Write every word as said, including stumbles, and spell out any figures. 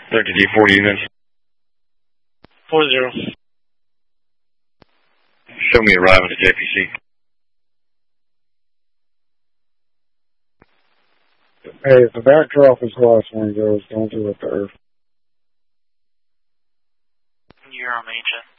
thirty D forty units. four zero. Show me arriving at J P C. Hey, if the backdrop is glass when it goes, don't do it to Earth. You're on agent.